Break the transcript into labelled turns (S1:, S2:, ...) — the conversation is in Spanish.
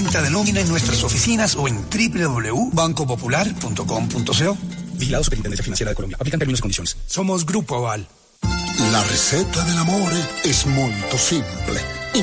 S1: cuenta de nómina en nuestras oficinas o en www.bancopopular.com.co.
S2: Vigilado Superintendencia Financiera de Colombia. Aplican términos y condiciones.
S1: Somos Grupo Aval.
S3: La receta del amor es muy simple.